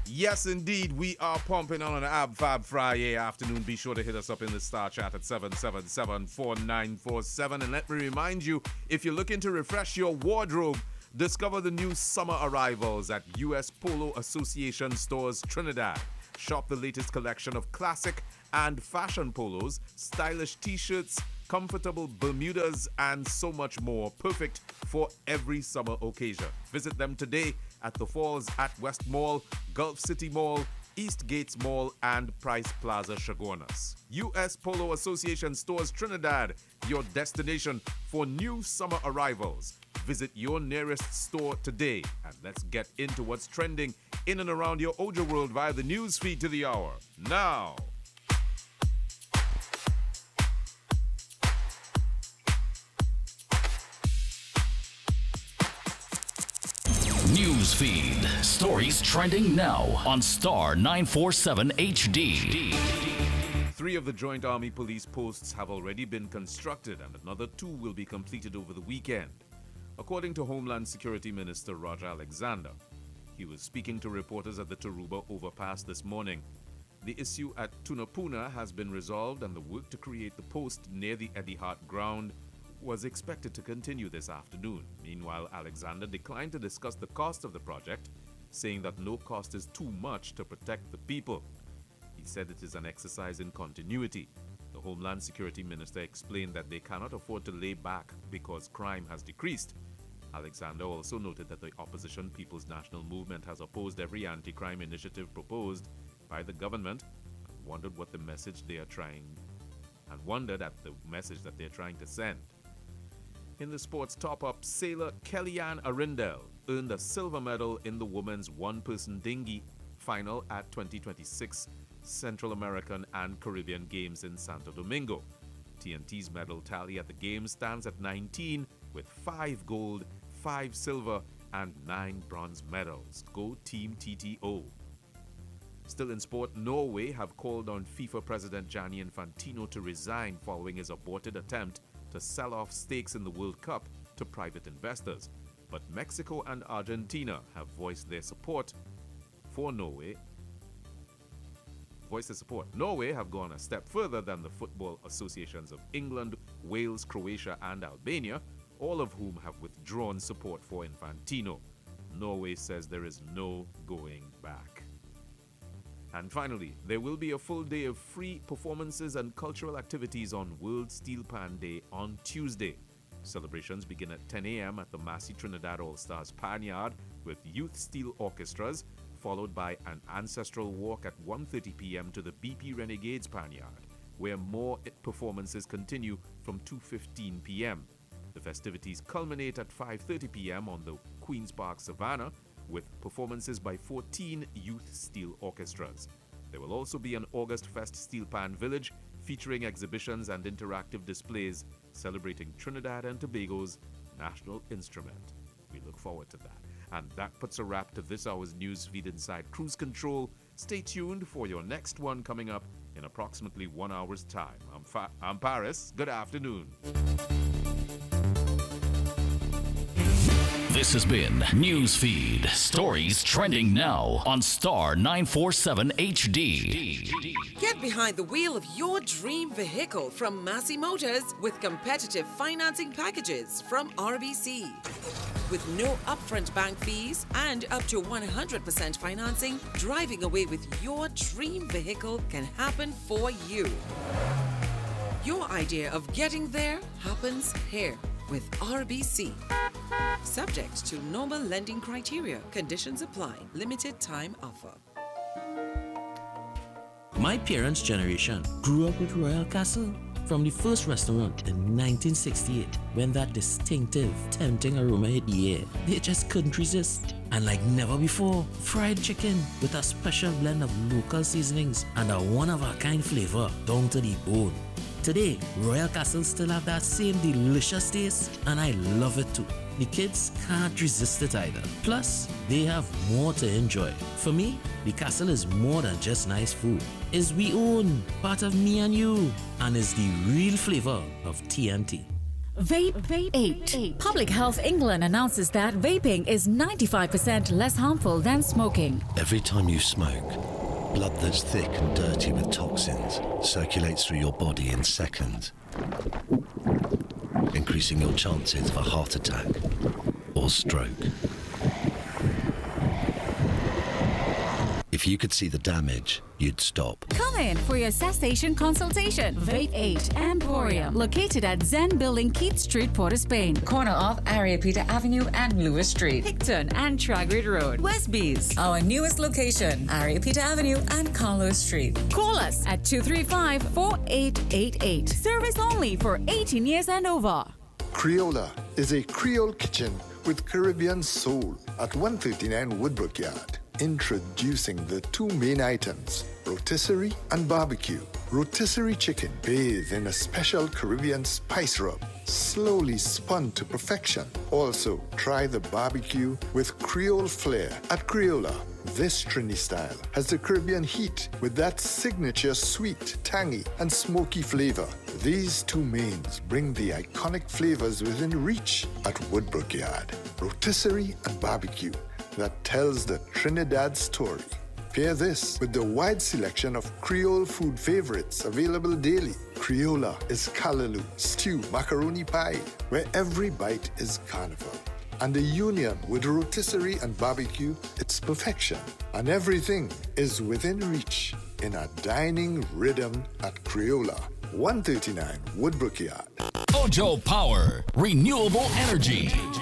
Yes, indeed, we are pumping on an Ab Fab Friday afternoon. Be sure to hit us up in the Star Chat at 777-4947. And let me remind you, if you're looking to refresh your wardrobe, discover the new summer arrivals at U.S. Polo Association Stores Trinidad. Shop the latest collection of classic and fashion polos, stylish t-shirts, comfortable Bermudas, and so much more. Perfect for every summer occasion. Visit them today at the Falls at West Mall, Gulf City Mall, East Gates Mall, and Price Plaza Chaguanas. U.S. Polo Association Stores Trinidad, your destination for new summer arrivals. Visit your nearest store today, and let's get into what's trending in and around your Ojo world via the news feed to the hour. Now. Newsfeed. Stories trending now on Star 947 HD. 3 of the Joint Army Police posts have already been constructed, and another 2 will be completed over the weekend, according to Homeland Security Minister Roger Alexander. He was speaking to reporters at the Taruba overpass this morning. The issue at Tunapuna has been resolved, and the work to create the post near the Eddie Hart ground was expected to continue this afternoon. Meanwhile, Alexander declined to discuss the cost of the project, saying that no cost is too much to protect the people. He said it is an exercise in continuity. The Homeland Security Minister explained that they cannot afford to lay back because crime has decreased. Alexander also noted that the opposition People's National Movement has opposed every anti-crime initiative proposed by the government and wondered at the message that they're trying to send. In the sports top-up, sailor Kellyanne Arundel earned a silver medal in the women's one-person dinghy final at 2026 Central American and Caribbean Games in Santo Domingo. TNT's medal tally at the Games stands at 19, with 5 gold, 5 silver, and 9 bronze medals. Go Team TTO. Still in sport, Norway have called on FIFA President Gianni Infantino to resign following his aborted attempt to sell off stakes in the World Cup to private investors. But Mexico and Argentina have voiced their support for Norway. Norway have gone a step further than the football associations of England, Wales, Croatia, and Albania, all of whom have withdrawn support for Infantino. Norway says there is no going back. And finally, there will be a full day of free performances and cultural activities on World Steel Pan Day on Tuesday. Celebrations begin at 10 a.m. at the Massey Trinidad All-Stars Pan Yard with youth steel orchestras, followed by an ancestral walk at 1:30 p.m. to the BP Renegades Pan Yard, where more performances continue from 2:15 p.m. The festivities culminate at 5:30 p.m. on the Queen's Park Savannah, with performances by 14 youth steel orchestras. There will also be an August Fest Steel Pan Village featuring exhibitions and interactive displays celebrating Trinidad and Tobago's national instrument. We look forward to that. And that puts a wrap to this hour's news feed inside Cruise Control. Stay tuned for your next one coming up in approximately 1 hour's time. I'm Paris. Good afternoon. This has been Newsfeed. Stories trending now on Star 947 HD. Get behind the wheel of your dream vehicle from Massey Motors with competitive financing packages from RBC. With no upfront bank fees and up to 100% financing, driving away with your dream vehicle can happen for you. Your idea of getting there happens here with RBC. Subject to normal lending criteria. Conditions apply. Limited time offer. My parents' generation grew up with Royal Castle. From the first restaurant in 1968, when that distinctive, tempting aroma hit the air, they just couldn't resist. And like never before, fried chicken with a special blend of local seasonings and a one-of-a-kind flavor down to the bone. Today, Royal Castle still have that same delicious taste, and I love it too. The kids can't resist it either. Plus, they have more to enjoy. For me, the castle is more than just nice food. It's we own, part of me and you, and is the real flavor of TNT. Vape 8. Public Health England announces that vaping is 95% less harmful than smoking. Every time you smoke, blood that's thick and dirty with toxins circulates through your body in seconds, increasing your chances of a heart attack or stroke. If you could see the damage, you'd stop. Come in for your cessation consultation. Vape 8 Emporium, located at Zen Building, Keith Street, Port of Spain. Corner of Ariapita Avenue and Lewis Street. Picton and Tragrid Road. Westbees, our newest location, Ariapita Avenue and Carlos Street. Call us at 235-4888. Service only for 18 years and over. Creola is a Creole kitchen with Caribbean soul at 139 Woodbrook Yard. Introducing the two main items, rotisserie and barbecue. Rotisserie chicken bathed in a special Caribbean spice rub, slowly spun to perfection. Also, try the barbecue with Creole flair at Creola. This Trini style has the Caribbean heat with that signature sweet, tangy, and smoky flavor. These two mains bring the iconic flavors within reach at Woodbrook Yard. Rotisserie and barbecue that tells the Trinidad story. Pair this with the wide selection of Creole food favorites available daily. Creola is callaloo, stew, macaroni pie, where every bite is carnival. And the union with rotisserie and barbecue, it's perfection. And everything is within reach in a dining rhythm at Creola. 139 Woodbrook Yard. Ojo Power, renewable energy.